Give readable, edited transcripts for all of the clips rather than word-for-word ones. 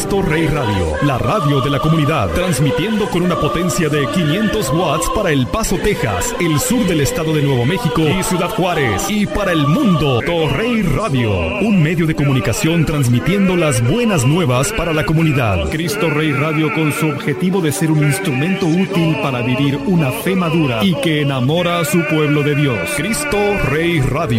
Cristo Rey Radio, la radio de la comunidad, transmitiendo con una potencia de 500 watts para El Paso, Texas, el sur del estado de Nuevo México y Ciudad Juárez, y para el mundo, Cristo Rey Radio, un medio de comunicación transmitiendo las buenas nuevas para la comunidad. Cristo Rey Radio, con su objetivo de ser un instrumento útil para vivir una fe madura y que enamora a su pueblo de Dios. Cristo Rey Radio.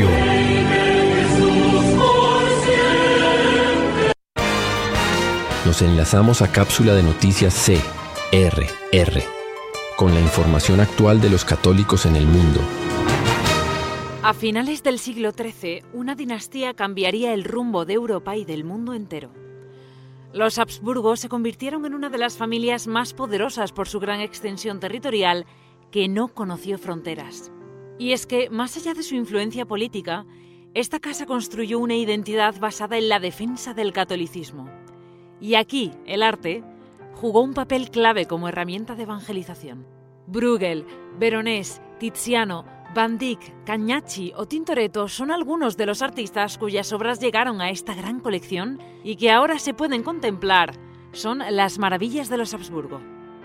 Nos enlazamos a cápsula de noticias CRR, con la información actual de los católicos en el mundo. A finales del siglo XIII, una dinastía cambiaría el rumbo de Europa y del mundo entero. Los Habsburgo se convirtieron en una de las familias más poderosas por su gran extensión territorial que no conoció fronteras. Y es que, más allá de su influencia política, esta casa construyó una identidad basada en la defensa del catolicismo. Y aquí, el arte jugó un papel clave como herramienta de evangelización. Bruegel, Veronese, Tiziano, Van Dyck, Cagnacci o Tintoretto son algunos de los artistas cuyas obras llegaron a esta gran colección y que ahora se pueden contemplar. Son las maravillas de los Habsburgo.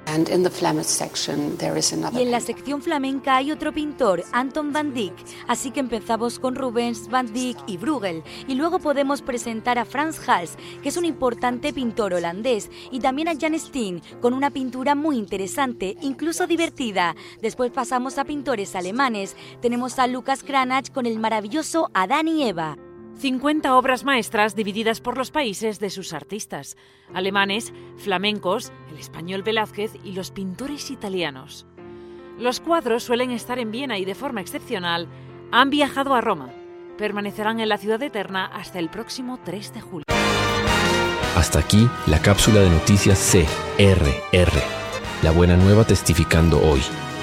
Y en la sección flamenca hay otro pintor, Anton van Dyck, así que empezamos con Rubens, Van Dyck y Bruegel, y luego podemos presentar a Frans Hals, que es un importante pintor holandés, y también a Jan Steen, con una pintura muy interesante, incluso divertida. Después pasamos a pintores alemanes, tenemos a Lucas Cranach con el maravilloso Adán y Eva. 50 obras maestras divididas por los países de sus artistas, alemanes, flamencos, el español Velázquez y los pintores italianos. Los cuadros suelen estar en Viena y de forma excepcional han viajado a Roma. Permanecerán en la ciudad eterna hasta el próximo 3 de julio. Hasta aquí la cápsula de noticias CRR, la buena nueva testificando hoy.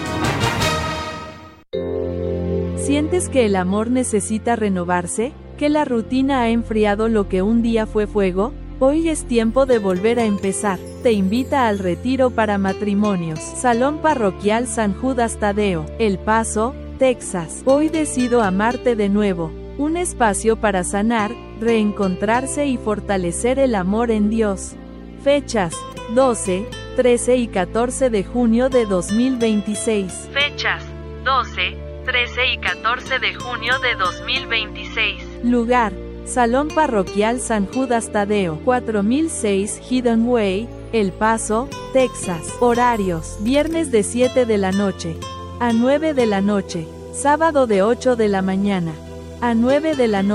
¿Sientes que el amor necesita renovarse? ¿Que la rutina ha enfriado lo que un día fue fuego? Hoy es tiempo de volver a empezar. Te invita al retiro para matrimonios. Salón Parroquial San Judas Tadeo, El Paso, Texas. Hoy decido amarte de nuevo. Un espacio para sanar, reencontrarse y fortalecer el amor en Dios. Fechas: 12, 13 y 14 de junio de 2026. Fechas: 12, 13 y 14 de junio de 2026. Lugar: Salón Parroquial San Judas Tadeo, 4006 Hidden Way, El Paso, Texas. Horarios: viernes de 7 de la noche a 9 de la noche, sábado de 8 de la mañana a 9 de la noche.